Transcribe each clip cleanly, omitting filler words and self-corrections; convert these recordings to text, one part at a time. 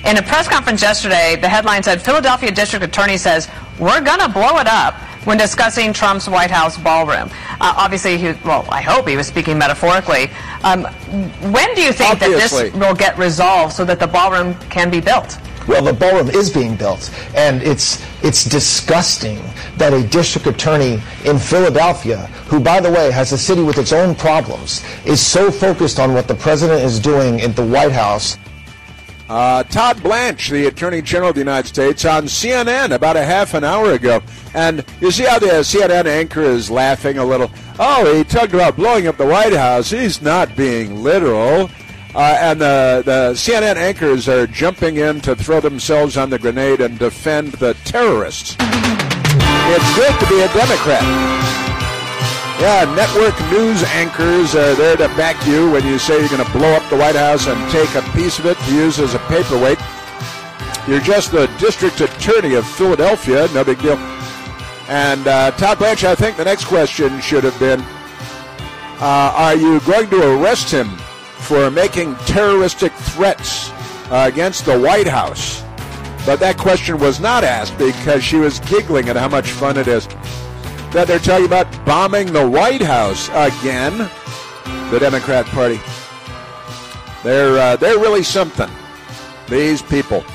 In a press conference yesterday, the headline said, Philadelphia District Attorney says, we're going to blow it up when discussing Trump's White House ballroom. Obviously, I hope he was speaking metaphorically. When do you think that this will get resolved so that the ballroom can be built? Well, the ballroom is being built, and it's disgusting that a district attorney in Philadelphia, who, by the way, has a city with its own problems, is so focused on what the president is doing at the White House. Todd Blanche, the Attorney General of the United States, on CNN about a half an hour ago. And you see how the CNN anchor is laughing a little. Oh, he talked about blowing up the White House. He's not being literal. And the CNN anchors are jumping in to throw themselves on the grenade and defend the terrorists. It's good to be a Democrat. Yeah, network news anchors are there to back you when you say you're going to blow up the White House and take a piece of it to use as a paperweight. You're just the district attorney of Philadelphia, no big deal. And Todd Blanche, I think the next question should have been, are you going to arrest him for making terroristic threats against the White House? But that question was not asked because she was giggling at how much fun it is that they're talking about bombing the White House again. The Democrat Party. They're really something. These people.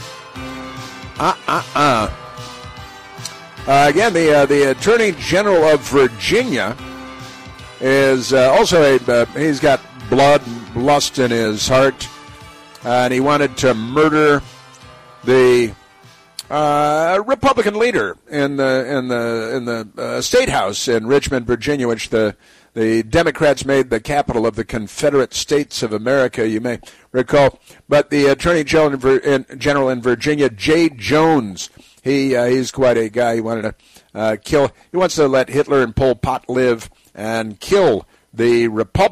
Again, the Attorney General of Virginia is also he's got blood and lust in his heart, and he wanted to murder the Republican leader in the State House in Richmond, Virginia, which the Democrats made the capital of the Confederate States of America, you may recall. But the Attorney General in Virginia, Jay Jones, he's quite a guy. He wanted to kill. He wants to let Hitler and Pol Pot live and kill the Republicans.